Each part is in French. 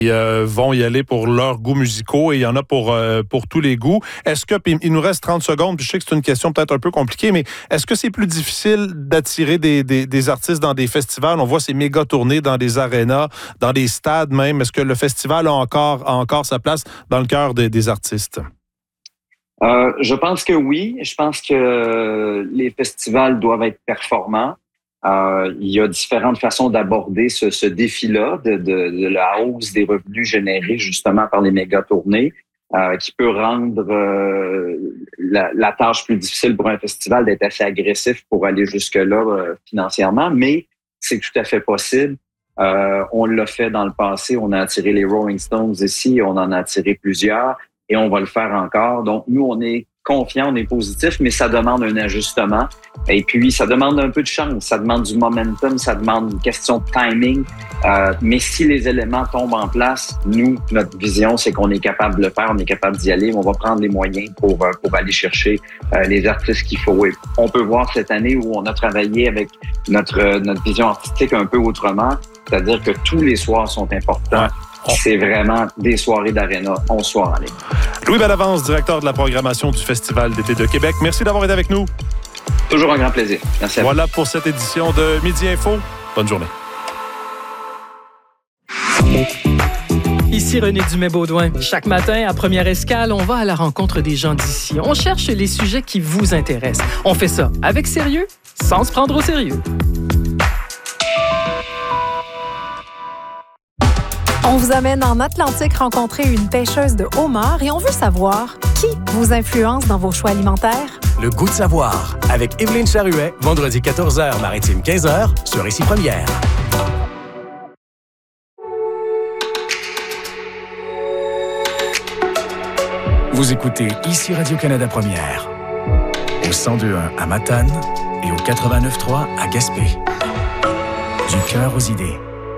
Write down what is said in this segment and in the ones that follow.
vont y aller pour leurs goûts musicaux et il y en a pour tous les goûts. Est-ce que, puis il nous reste 30 secondes, puis je sais que c'est une question peut-être un peu compliquée, mais est-ce que c'est plus difficile d'attirer des artistes dans des festivals? On voit ces méga tournées dans des arénas, dans des stades même. Est-ce que le festival a encore sa place dans le cœur des artistes? Je pense que oui. Je pense que les festivals doivent être performants. Il y a différentes façons d'aborder ce défi-là, de la hausse des revenus générés justement par les méga tournées, qui peut rendre la tâche plus difficile pour un festival d'être assez agressif pour aller jusque-là financièrement, mais c'est tout à fait possible. On l'a fait dans le passé, on a attiré les Rolling Stones ici, on en a attiré plusieurs et on va le faire encore. Donc nous, on est confiant, on est positif, mais ça demande un ajustement. Et puis, ça demande un peu de chance, ça demande du momentum, ça demande une question de timing. Mais si les éléments tombent en place, nous, notre vision, c'est qu'on est capable de le faire, on est capable d'y aller. On va prendre les moyens pour aller chercher les artistes qu'il faut. Et on peut voir cette année où on a travaillé avec notre vision artistique un peu autrement, c'est-à-dire que tous les soirs sont importants. Ouais. C'est vraiment des soirées d'aréna, 11 soirs en ligne. Louis Bellavance, directeur de la programmation du Festival d'été de Québec. Merci d'avoir été avec nous. Toujours un grand plaisir. Merci à vous. Voilà pour cette édition de Midi Info. Bonne journée. Ici René Dumais-Baudouin. Chaque matin, à Première Escale, on va à la rencontre des gens d'ici. On cherche les sujets qui vous intéressent. On fait ça avec sérieux, sans se prendre au sérieux. On vous amène en Atlantique rencontrer une pêcheuse de homard et on veut savoir qui vous influence dans vos choix alimentaires. Le goût de savoir avec Évelyne Charuet, vendredi 14h, maritime 15h, sur Ici Première. Vous écoutez Ici Radio-Canada Première, au 102.1 à Matane et au 89.3 à Gaspé. Du cœur aux idées.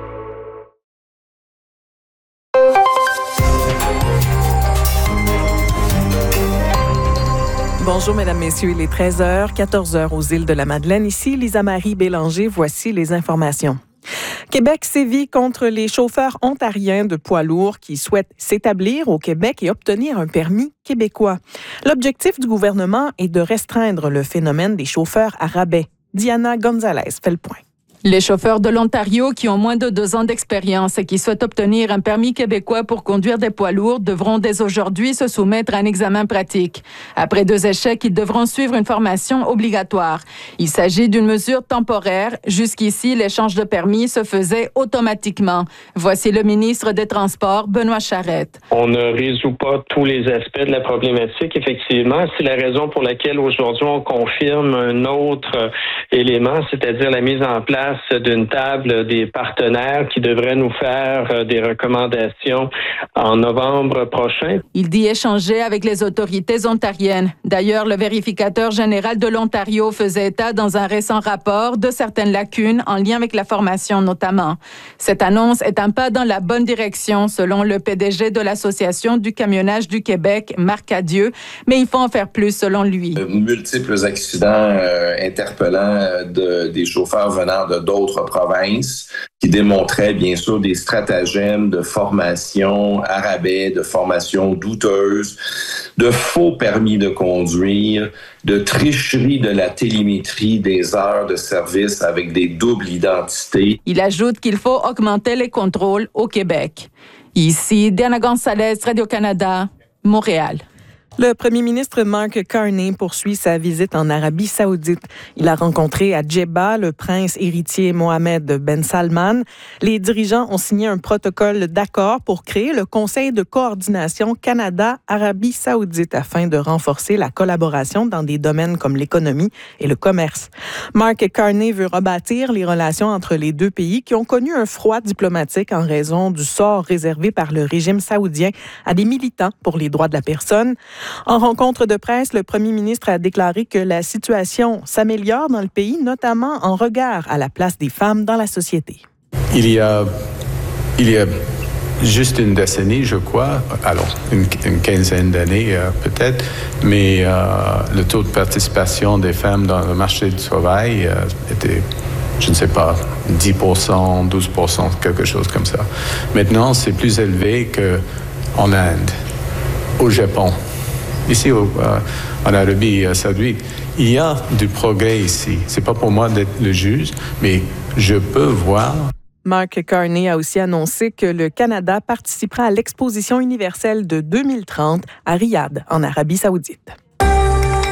Bonjour, Mesdames, Messieurs, il est 13h, 14h aux îles de la Madeleine. Ici, Lisa-Marie Bélanger, voici les informations. Québec sévit contre les chauffeurs ontariens de poids lourds qui souhaitent s'établir au Québec et obtenir un permis québécois. L'objectif du gouvernement est de restreindre le phénomène des chauffeurs à rabais. Diana Gonzalez fait le point. Les chauffeurs de l'Ontario qui ont moins de 2 ans d'expérience et qui souhaitent obtenir un permis québécois pour conduire des poids lourds devront dès aujourd'hui se soumettre à un examen pratique. Après 2 échecs, ils devront suivre une formation obligatoire. Il s'agit d'une mesure temporaire. Jusqu'ici, l'échange de permis se faisait automatiquement. Voici le ministre des Transports, Benoît Charette. On ne résout pas tous les aspects de la problématique, effectivement. C'est la raison pour laquelle aujourd'hui on confirme un autre élément, c'est-à-dire la mise en place d'une table des partenaires qui devraient nous faire des recommandations en novembre prochain. Il dit échanger avec les autorités ontariennes. D'ailleurs, le vérificateur général de l'Ontario faisait état dans un récent rapport de certaines lacunes en lien avec la formation notamment. Cette annonce est un pas dans la bonne direction selon le PDG de l'Association du camionnage du Québec, Marc Adieu, mais il faut en faire plus selon lui. Multiples accidents interpellants des chauffeurs venant de d'autres provinces qui démontraient bien sûr des stratagèmes de formation à rabais, de formation douteuse, de faux permis de conduire, de tricherie de la télémétrie des heures de service avec des doubles identités. Il ajoute qu'il faut augmenter les contrôles au Québec. Ici, Diana Gonzalez, Radio-Canada, Montréal. Le premier ministre Mark Carney poursuit sa visite en Arabie saoudite. Il a rencontré à Djeddah le prince héritier Mohammed Ben Salman. Les dirigeants ont signé un protocole d'accord pour créer le Conseil de coordination Canada-Arabie saoudite afin de renforcer la collaboration dans des domaines comme l'économie et le commerce. Mark Carney veut rebâtir les relations entre les deux pays qui ont connu un froid diplomatique en raison du sort réservé par le régime saoudien à des militants pour les droits de la personne. En rencontre de presse, le premier ministre a déclaré que la situation s'améliore dans le pays, notamment en regard à la place des femmes dans la société. Il y a juste une décennie, je crois, alors une quinzaine d'années peut-être, mais le taux de participation des femmes dans le marché du travail était je ne sais pas, 10%, 12%, quelque chose comme ça. Maintenant, c'est plus élevé qu'en Inde, au Japon, ici en Arabie Saoudite. Il y a du progrès ici. C'est pas pour moi d'être le juge, mais je peux voir. Mark Carney a aussi annoncé que le Canada participera à l'exposition universelle de 2030 à Riyad, en Arabie Saoudite.